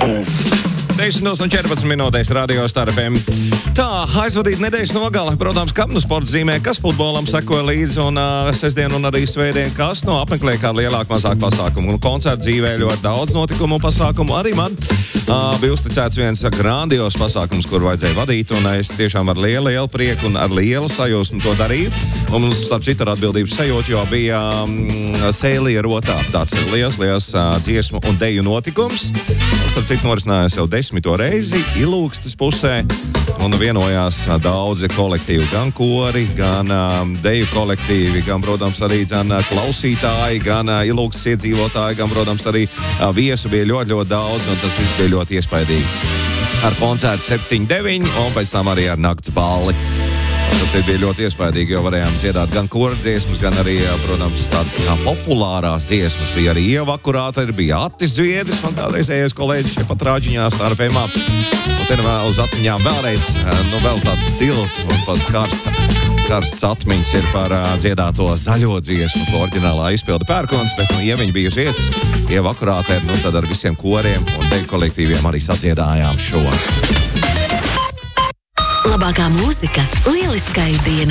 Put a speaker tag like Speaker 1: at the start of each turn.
Speaker 1: 10:14 Radio Star FM. Tā, aizvadīt nedēļas nogale, protams, kam nu sports zīmē, kas futbolam sekoja līdzi un sestdien un arī svētdien, kas no apmeklē kādu lielāku, mazāku pasākumu un koncertu dzīvē ļoti daudz notikumu un pasākumu. Arī man bija uzticēts viens grandios pasākums, kur vajadzēja vadīt, un es tiešām ar lielu prieku un ar lielu sajūsmu to darīju. Un mums, starp citu, ar atbildības sajūtu, jo bija Sēlija rotā. Tāds ir liels dziesmu un deju notikums. Starp citu, norisinājās jau 10. reizi Ilūgstes pusē, un vienojās daudzi kolektīvi, gan kori, gan deju kolektīvi, gan, protams, arī klausītāji, gan Ilūgstes iedzīvotāji, gan, protams, arī viesu bija ļoti daudz, un tas viss bija ļoti iespaidīgi. Ar koncertu 7-9, un pēc tam arī ar nakts balli. Tas bija ļoti iespaidīgi, jo varējām dziedāt gan kora dziesmas, gan arī, protams, tādas kā populārās dziesmas. Bija arī Ieva Akurāta, bija Attis Zviedris, man kādreizējais kolēģis šeit pat Rāģiņā Star FM. Un te vēl uz atmiņām vēlreiz, vēl tāds silts un pat karsts atmiņas ir par dziedāto zaļo dziesmu, ko oriģinālā izpilda Pērkons, bet Ieviņa bija uz vietas, Ieva Akurāta, tad ar visiem koriem un deju kolektīviem arī sadziedājām šo.
Speaker 2: Labākā mūzika, lieliskai diena.